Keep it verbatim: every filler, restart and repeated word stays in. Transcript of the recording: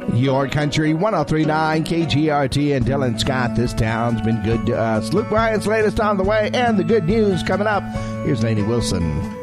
Your Country one oh three point nine K G R T and Dylan Scott. This town's been good to us. Luke Bryan's latest on the way and the good news coming up. Here's Lainey Wilson.